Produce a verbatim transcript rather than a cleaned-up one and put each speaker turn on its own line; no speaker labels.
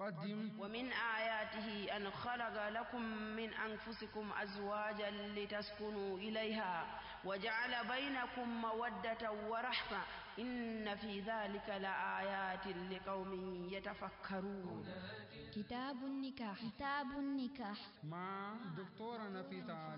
قدم.
ومن آياته أن خلق لكم من أنفسكم أزواجا لتسكنوا إليها وجعل بينكم مودة ورحمة إن في ذلك لآيات لقوم يتفكرون.
كتاب النكاح. كتاب النكاح
مع دكتورة نفيسة